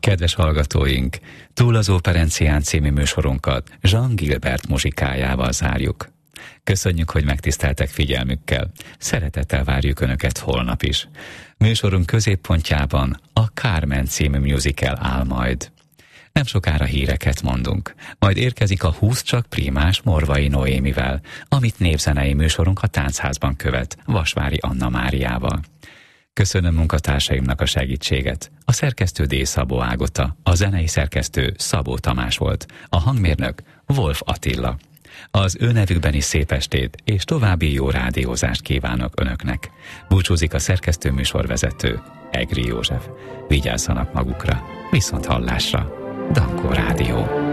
Kedves hallgatóink, Túl az óperencián című műsorunkat Jean Gilbert muzsikájával zárjuk. Köszönjük, hogy megtiszteltek figyelmükkel. Szeretettel várjuk Önöket holnap is. Műsorunk középpontjában a Carmen című musical áll majd. Nem sokára híreket mondunk. Majd érkezik a 20 csak primás Morvai Noémivel, amit népzenei műsorunk a Táncházban követ, Vasvári Anna Máriával. Köszönöm munkatársaimnak a segítséget. A szerkesztő D. Szabó Ágota, a zenei szerkesztő Szabó Tamás volt, a hangmérnök Wolf Attila. Az ő nevükben is szép estét és további jó rádiózást kívánok Önöknek. Búcsúzik a szerkesztő műsorvezető, Egri József. Vigyázzanak magukra, viszont hallásra. Dankó Rádió.